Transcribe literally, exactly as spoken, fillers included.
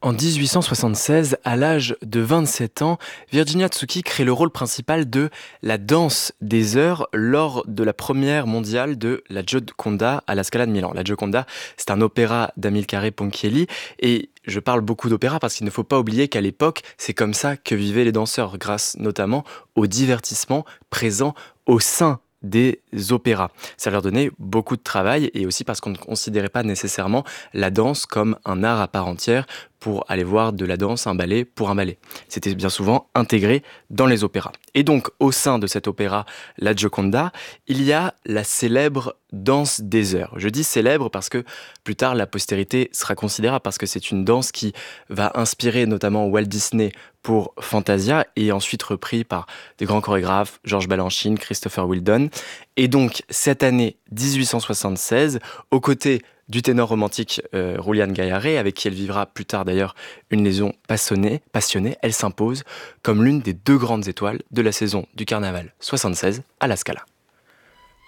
En dix-huit cent soixante-seize, à l'âge de vingt-sept ans, Virginia Tsuki crée le rôle principal de la danse des heures lors de la première mondiale de la Gioconda à la Scala de Milan. La Gioconda, c'est un opéra d'Amilcare Ponchielli et je parle beaucoup d'opéra parce qu'il ne faut pas oublier qu'à l'époque, c'est comme ça que vivaient les danseurs, grâce notamment au divertissement présent au sein des opéras. Ça leur donnait beaucoup de travail et aussi parce qu'on ne considérait pas nécessairement la danse comme un art à part entière pour aller voir de la danse, un ballet pour un ballet. C'était bien souvent intégré dans les opéras. Et donc, au sein de cet opéra, la Gioconda, il y a la célèbre danse des heures. Je dis célèbre parce que plus tard, la postérité sera considérable parce que c'est une danse qui va inspirer notamment Walt Disney pour Fantasia et ensuite repris par des grands chorégraphes, Georges Balanchine, Christopher Wheeldon. Et donc, cette année dix-huit cent soixante-seize, aux côtés du ténor romantique euh, Julián Gayarré, avec qui elle vivra plus tard d'ailleurs une liaison passionnée, passionnée, elle s'impose comme l'une des deux grandes étoiles de la saison du Carnaval soixante-seize à la Scala.